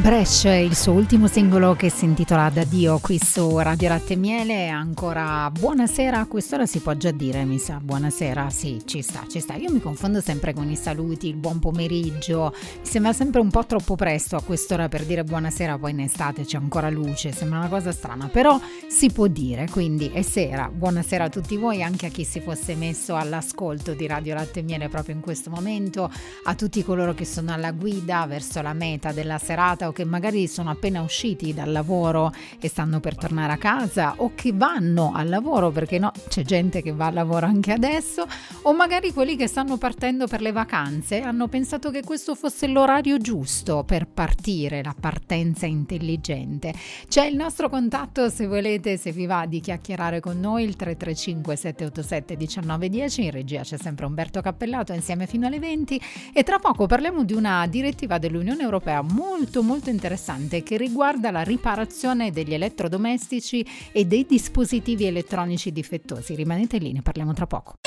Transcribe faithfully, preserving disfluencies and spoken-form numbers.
Bresh, il suo ultimo singolo che si intitola Addio qui su Radio Latte e Miele. Ancora buonasera, a quest'ora si può già dire, mi sa, buonasera, sì, ci sta, ci sta. Io mi confondo sempre con i saluti, il buon pomeriggio, mi sembra sempre un po' troppo presto a quest'ora per dire buonasera, poi in estate c'è ancora luce, sembra una cosa strana, però si può dire, quindi è sera. Buonasera a tutti voi, anche a chi si fosse messo all'ascolto di Radio Latte e Miele proprio in questo momento, a tutti coloro che sono alla guida verso la meta della serata, che magari sono appena usciti dal lavoro e stanno per tornare a casa, o che vanno al lavoro, perché no, c'è gente che va al lavoro anche adesso, o magari quelli che stanno partendo per le vacanze hanno pensato che questo fosse l'orario giusto per partire, la partenza intelligente. C'è il nostro contatto, se volete, se vi va di chiacchierare con noi, il tre tre cinque sette otto sette uno nove uno zero. In regia c'è sempre Umberto Cappellato, insieme fino alle venti, e tra poco parliamo di una direttiva dell'Unione Europea molto molto interessante che riguarda la riparazione degli elettrodomestici e dei dispositivi elettronici difettosi. Rimanete lì, ne parliamo tra poco.